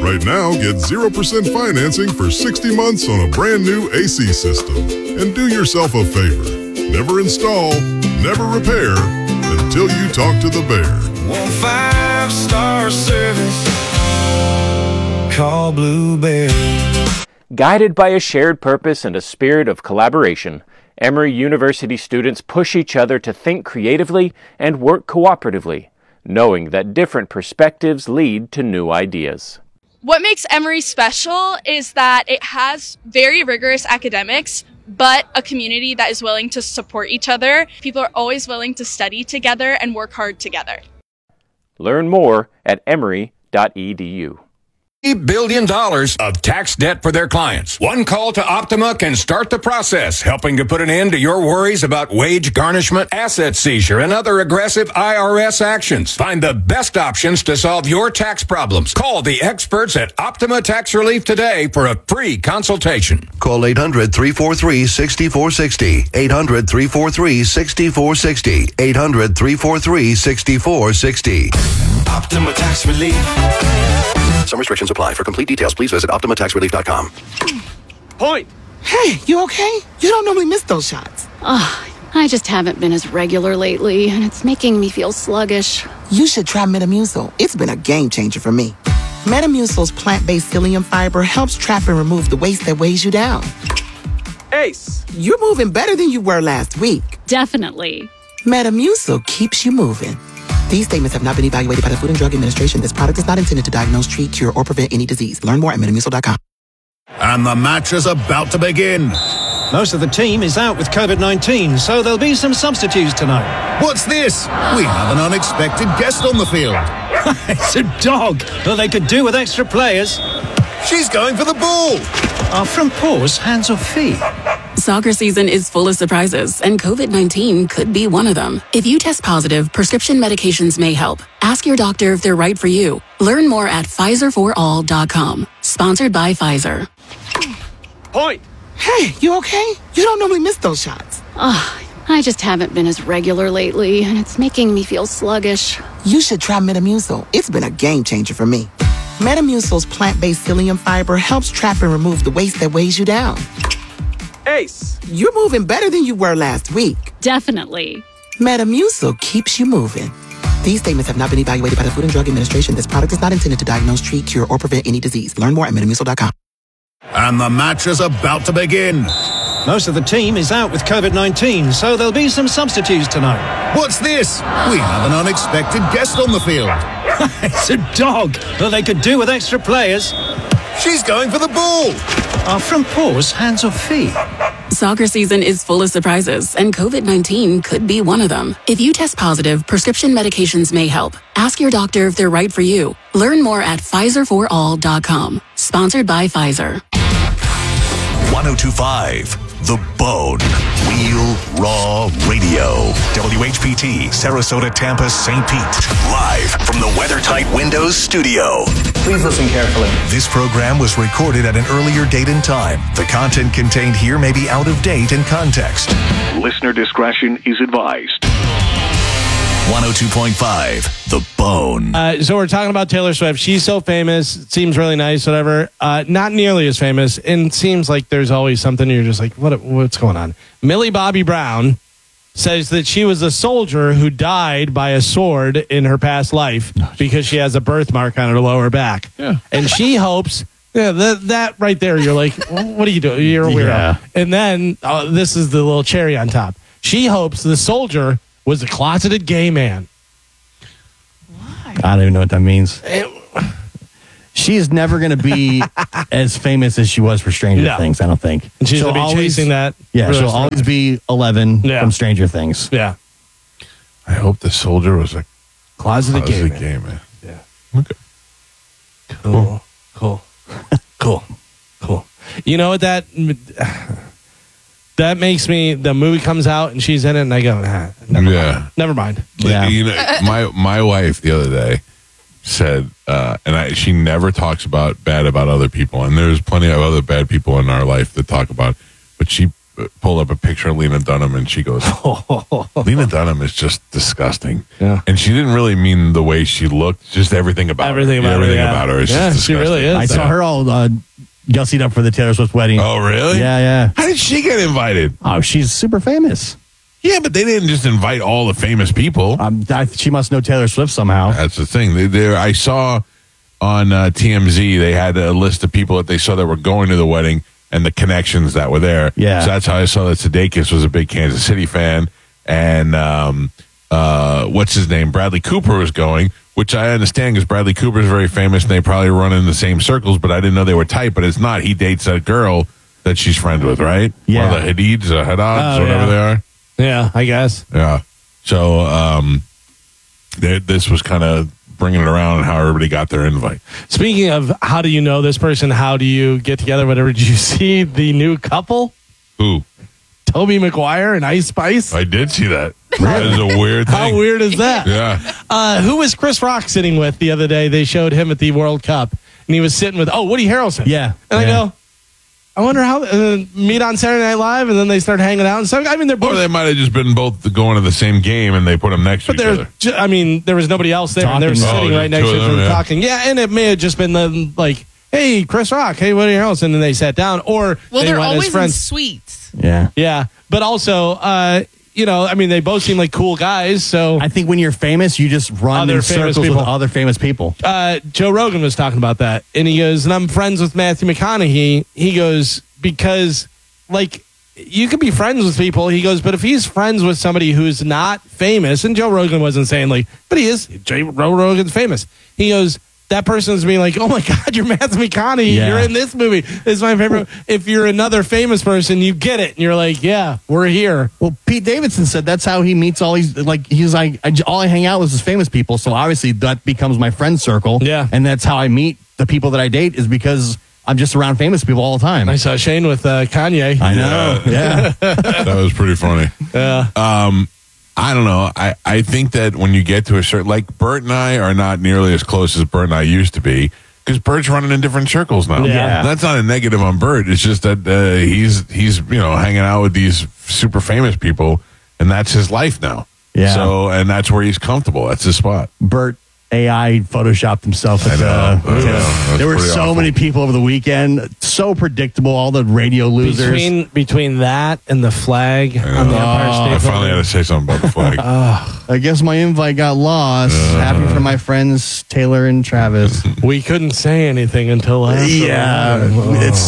Right now, get 0% financing for 60 months on a brand new AC system. And do yourself a favor. Never install, never repair until you talk to the bear. 5-star service. Call Blue Bear. Guided by a shared purpose and a spirit of collaboration, Emory University students push each other to think creatively and work cooperatively, knowing that different perspectives lead to new ideas. What makes Emory special is that it has very rigorous academics, but a community that is willing to support each other. People are always willing to study together and work hard together. Learn more at emory.edu. $8 billion of tax debt for their clients. One call to Optima can start the process, helping to put an end to your worries about wage garnishment, asset seizure, and other aggressive IRS actions. Find the best options to solve your tax problems. Call the experts at Optima Tax Relief today for a free consultation. Call 800-343-6460. 800-343-6460. 800-343-6460. Optima Tax Relief. Some restrictions apply. For complete details, please visit OptimaTaxRelief.com. Point! Hey, you okay? You don't normally miss those shots. I just haven't been as regular lately, and it's making me feel sluggish. You should try Metamucil. It's been a game changer for me. Metamucil's plant-based psyllium fiber helps trap and remove the waste that weighs you down. Ace! You're moving better than you were last week. Definitely. Metamucil keeps you moving. These statements have not been evaluated by the Food and Drug Administration. This product is not intended to diagnose, treat, cure, or prevent any disease. Learn more at Metamucil.com. And the match is about to begin. Most of the team is out with COVID-19, so there'll be some substitutes tonight. What's this? We have an unexpected guest on the field. It's a dog, but they could do with extra players. She's going for the ball. Are front paws hands or feet? Soccer season is full of surprises, and COVID-19 could be one of them. If you test positive, prescription medications may help. Ask your doctor if they're right for you. Learn more at PfizerForAll.com. Sponsored by Pfizer. Point! Hey, you okay? You don't normally miss those shots. I just haven't been as regular lately, and it's making me feel sluggish. You should try Metamucil. It's been a game changer for me. Metamucil's plant-based psyllium fiber helps trap and remove the waste that weighs you down. Ace! You're moving better than you were last week. Definitely. Metamucil keeps you moving. These statements have not been evaluated by the Food and Drug Administration. This product is not intended to diagnose, treat, cure, or prevent any disease. Learn more at Metamucil.com. And the match is about to begin. Most of the team is out with COVID-19, so there'll be some substitutes tonight. What's this? We have an unexpected guest on the field. It's a dog, but they could do with extra players. She's going for the ball. Are front paws hands or feet? Soccer season is full of surprises, and COVID-19 could be one of them. If you test positive, prescription medications may help. Ask your doctor if they're right for you. Learn more at PfizerForAll.com. Sponsored by Pfizer. 102.5 The Bone. Real Raw Radio. WHPT, Sarasota, Tampa, St. Pete. Live from the WeatherTight Windows studio. Please listen carefully. This program was recorded at an earlier date and time. The content contained here may be out of date in context. Listener discretion is advised. 102.5 The Bone. So we're talking about Taylor Swift. She's so famous. It seems really nice, whatever. Not nearly as famous. And it seems like there's always something you're just like, what's going on? Millie Bobby Brown says that she was a soldier who died by a sword in her past life because she has a birthmark on her lower back. Yeah. And she hopes... Yeah, that right there, you're like, what are you doing? You're a weirdo. Yeah. And then this is the little cherry on top. She hopes the soldier was a closeted gay man. Why? I don't even know what that means. She's never going to be as famous as she was for Stranger Things, I don't think. And she's going to be chasing that. Yeah, she'll always be 11 from Stranger Things. Yeah. I hope the soldier was a closeted gay man. Yeah. Okay. Cool. You know what that makes me, the movie comes out and she's in it and I go, never mind. Yeah. You know, my wife the other day said, she never talks bad about other people, and there's plenty of other bad people in our life that talk about, but she pulled up a picture of Lena Dunham, and she goes, Lena Dunham is just disgusting. Yeah. And she didn't really mean the way she looked, just everything about her. Everything about her is just disgusting. She really is. I saw her all gussied up for the Taylor Swift wedding. Oh, really? Yeah. How did she get invited? Oh, she's super famous. Yeah, but they didn't just invite all the famous people. She must know Taylor Swift somehow. That's the thing. I saw on TMZ, they had a list of people that they saw that were going to the wedding and the connections that were there. Yeah. So that's how I saw that Sudeikis was a big Kansas City fan. And what's his name? Bradley Cooper was going, which I understand because Bradley Cooper is very famous and they probably run in the same circles, but I didn't know they were tight. But it's not. He dates a girl that she's friends with, right? Yeah. One of the Haddads, whatever they are. Yeah, I guess. Yeah. So this was kind of bringing it around and how everybody got their invite. Speaking of how do you know this person, how do you get together, whatever, did you see the new couple? Who? Tobey Maguire and Ice Spice? I did see that. That is a weird thing. How weird is that? Yeah. Who was Chris Rock sitting with the other day? They showed him at the World Cup, and he was sitting with, Woody Harrelson. Yeah. And I go, I wonder how, meet on Saturday Night Live, and then they start hanging out and stuff. I mean, they're both. Or they might have just been both going to the same game, and they put them next to each other. There was nobody else there, and they were sitting right next to each other talking. Yeah, and it may have just been the, like, hey, Chris Rock, hey, Woody Harrelson, and they sat down. Or they're went always as friends. in suites. Yeah. Yeah, but also, they both seem like cool guys. So I think when you're famous, you just run in circles with other famous people. Joe Rogan was talking about that, and he goes, and I'm friends with Matthew McConaughey. He goes, because, like, you could be friends with people. He goes, but if he's friends with somebody who's not famous, and Joe Rogan wasn't saying, like, but he is. Joe Rogan's famous. He goes, that person's being like, oh my God, you're Matthew McConaughey. Yeah. You're in this movie. It's my favorite. If you're another famous person, you get it. And you're like, yeah, we're here. Well, Pete Davidson said that's how he meets all these, like, he's like, all I hang out with is famous people. So obviously that becomes my friend circle. Yeah. And that's how I meet the people that I date, is because I'm just around famous people all the time. I saw Shane with Kanye. I know. Yeah. That was pretty funny. Yeah. I don't know. I think that when you get to a certain, like, Bert and I are not nearly as close as Bert and I used to be, because Bert's running in different circles now. Yeah. That's not a negative on Bert. It's just that he's hanging out with these super famous people, and that's his life now. Yeah. So, and that's where he's comfortable. That's his spot. Bert AI photoshopped himself. There were so awful. many people over the weekend. So predictable. All the radio losers. Between that and the flag on the Empire State I finally had to say something about the flag. I guess my invite got lost. Happy for my friends Taylor and Travis. We couldn't say anything until after. Yeah, it's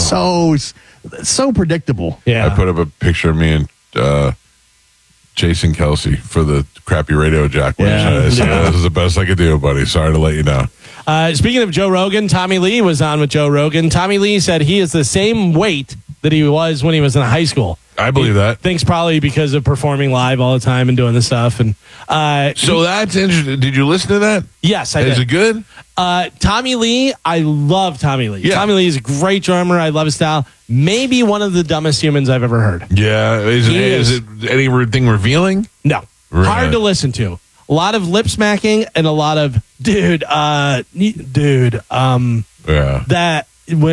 so predictable. Yeah, I put up a picture of me and Jason Kelsey for the crappy radio jack. This is the best I could do, buddy. Sorry to let you know. Speaking of Joe Rogan, Tommy Lee was on with Joe Rogan. Tommy Lee said he is the same weight that he was when he was in high school. I believe that. Thinks probably because of performing live all the time and doing this stuff. And so that's interesting. Did you listen to that? Yes, I did. Is it good? Tommy Lee, I love Tommy Lee. Yeah. Tommy Lee is a great drummer. I love his style. Maybe one of the dumbest humans I've ever heard. Yeah. Is it anything revealing? No. Right. Hard to listen to. A lot of lip smacking and a lot of Yeah. that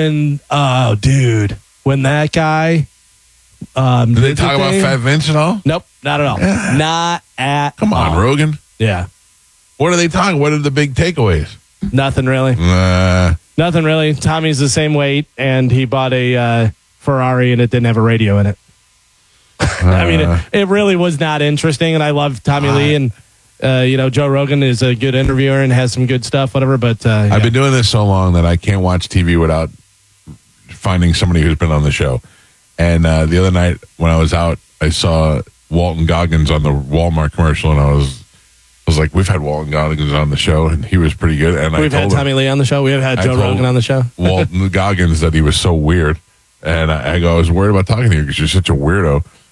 when that guy Did they talk about Fat Vince at all? Nope, not at all. Not at Come on, all. Rogan. Yeah. What are they talking? What are the big takeaways? Nothing really. Nothing really. Tommy's the same weight, and he bought a Ferrari, and it didn't have a radio in it. I mean, it really was not interesting, and I love Tommy Lee, and Joe Rogan is a good interviewer and has some good stuff, whatever. But I've been doing this so long that I can't watch TV without finding somebody who's been on the show. And the other night when I was out, I saw Walton Goggins on the Walmart commercial, and I was like, "We've had Walton Goggins on the show, and he was pretty good." And we've had Tommy Lee on the show. We've had Joe Rogan on the show. Walton Goggins that he was so weird, and I was worried about talking to you because you're such a weirdo.